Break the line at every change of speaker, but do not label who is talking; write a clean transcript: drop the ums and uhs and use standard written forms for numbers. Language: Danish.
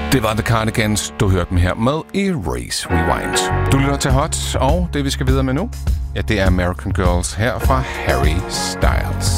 Det var The Cardigans, du hørte dem her med i Race Rewind. Du lytter til Hot, og det vi skal videre med nu, ja, det er American Girls her fra Harry Styles.